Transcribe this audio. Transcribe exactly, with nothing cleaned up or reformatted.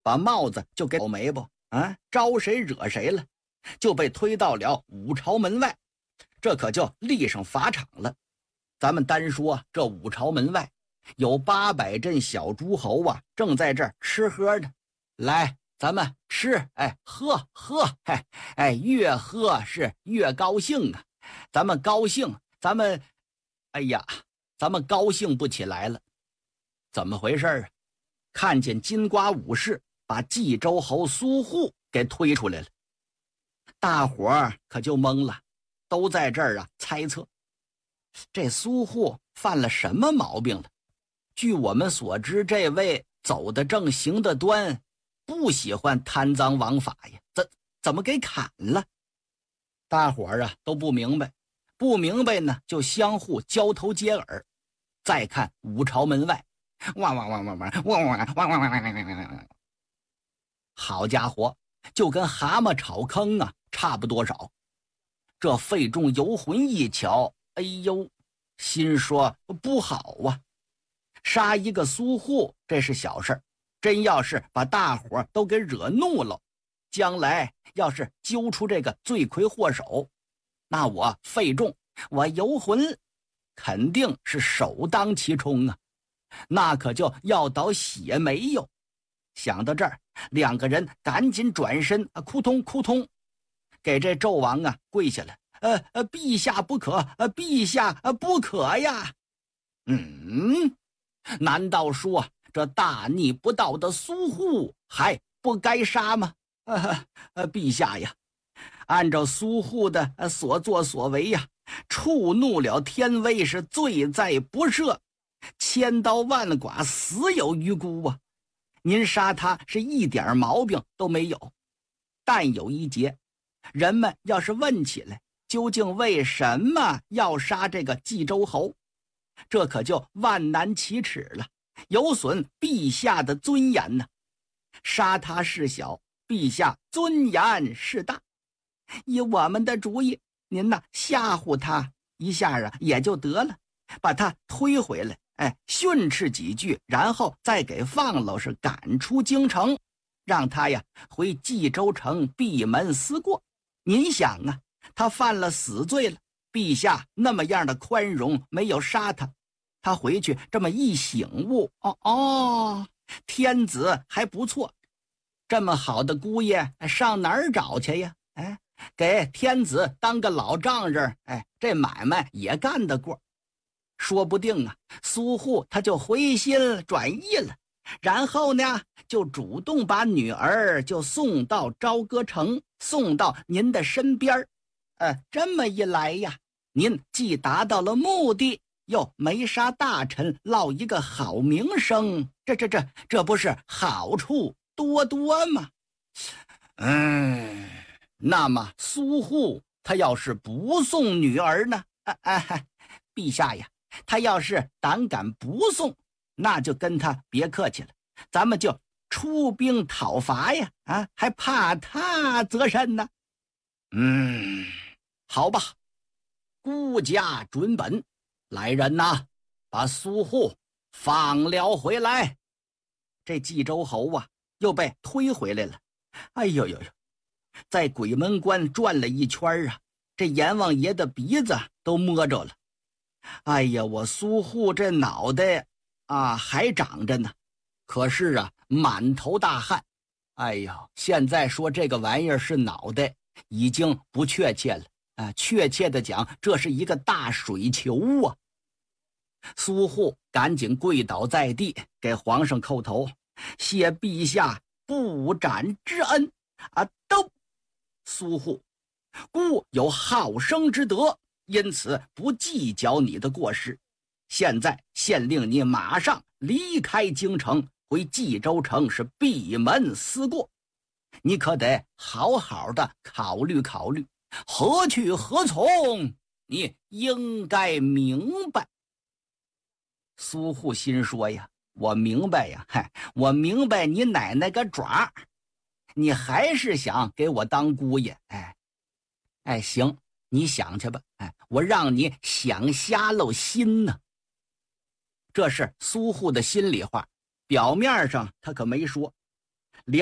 把帽子就给倒霉不啊？招谁惹谁了，就被推到了五朝门外，这可就立上法场了。咱们单说这五朝门外有八百阵小诸侯啊，正在这儿吃喝呢。来，咱们吃，哎，喝喝，哎哎，越喝是越高兴啊！咱们高兴，咱们，哎呀，咱们高兴不起来了。怎么回事啊？看见金瓜武士把冀州侯苏护给推出来了，大伙儿可就懵了，都在这儿啊猜测，这苏护犯了什么毛病了？据我们所知，这位走得正行得端，不喜欢贪赃枉法呀，怎怎么给砍了？大伙儿啊都不明白，不明白呢就相互交头接耳。再看五朝门外，汪汪汪汪汪汪汪汪汪汪汪汪，好家伙，就跟蛤蟆炒坑啊差不多少。这费仲游魂一瞧，哎呦，心说不好啊！杀一个苏护这是小事，真要是把大伙都给惹怒了，将来要是揪出这个罪魁祸首，那我费仲，我游魂肯定是首当其冲啊，那可就要倒血霉哟。想到这儿，两个人赶紧转身啊，扑通扑通给这纣王啊跪下了。呃呃，陛下不可，呃，陛下呃不可呀！嗯，难道说这大逆不道的苏护还不该杀吗？呃呃，陛下呀，按照苏护的所作所为呀，触怒了天威，是罪在不赦，千刀万剐，死有余辜啊！您杀他是一点毛病都没有。但有一节，人们要是问起来，究竟为什么要杀这个冀州侯，这可就万难启齿了，有损陛下的尊严呢。杀他事小，陛下尊严是大。以我们的主意，您呐吓唬他一下啊也就得了，把他推回来，哎，训斥几句，然后再给放了，是赶出京城，让他呀回冀州城闭门思过。您想啊，他犯了死罪了，陛下那么样的宽容，没有杀他，他回去这么一醒悟，哦哦，天子还不错，这么好的姑爷上哪儿找去呀？哎，给天子当个老丈人，哎，这买卖也干得过。说不定啊，苏护他就回心转意了，然后呢就主动把女儿就送到朝歌城，送到您的身边。呃，这么一来呀，您既达到了目的，又没杀大臣，落一个好名声，这这这这不是好处多多吗？嗯，那么苏护他要是不送女儿呢？啊啊，陛下呀，他要是胆敢不送，那就跟他别客气了，咱们就出兵讨伐呀！啊，还怕他则甚呢？嗯，好吧，孤家准本，来人呐，把苏护放了回来。这冀州侯啊，又被推回来了。哎呦呦呦，在鬼门关转了一圈啊，这阎王爷的鼻子都摸着了。哎呀，我苏护这脑袋啊还长着呢，可是啊满头大汗。哎呀，现在说这个玩意儿是脑袋已经不确切了啊，确切的讲，这是一个大水球啊。苏护赶紧跪倒在地，给皇上叩头，谢陛下不斩之恩啊！都，苏护，孤有好生之德，因此不计较你的过失。现在县令你马上离开京城，回冀州城是闭门思过。你可得好好的考虑考虑，何去何从，你应该明白。苏护心说呀，我明白呀，嗨，我明白你奶奶个爪，你还是想给我当姑爷。哎哎，行，你想去吧，哎，我让你想瞎了心呢。这是苏护的心里话，表面上他可没说，